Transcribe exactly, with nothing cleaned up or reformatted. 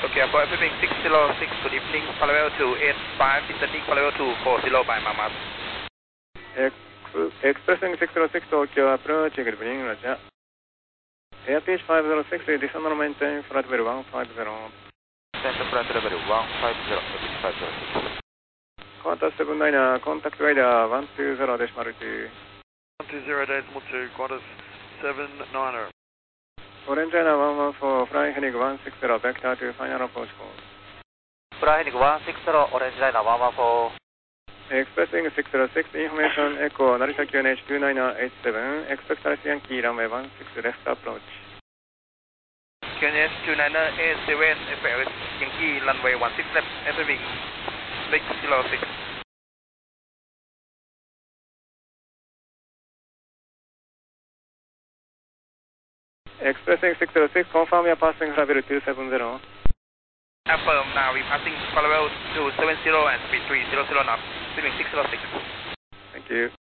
Okay, for everything six zero six, good evening, parallel to eight five, descending parallel to four zero by Mamas. Expressing six zero six, Tokyo approach, good evening, Roger. Airpage five zero six, descend on maintain flight level one five zero. Center flight level one five zero, five zero six. Qantas seven niner, contact radar one two zero decimal two. one two zero decimal two, Qantas seven niner. Orange China one one four, flying heading one six zero, vector to final approach call. Flying heading one six zero, Orange China one one four. Expressing six zero six, information echo, Narita Q N H two nine eight seven, expect Alice Yankee runway one six left approach. Q N H two nine eight seven, expect Yankee runway one six left, everything six zero six. Expressing six zero six, confirm your passing level two seven zero. Affirm, now we're passing parallel to seven zero and speed three zero zero knots, speeding six zero six. Thank you.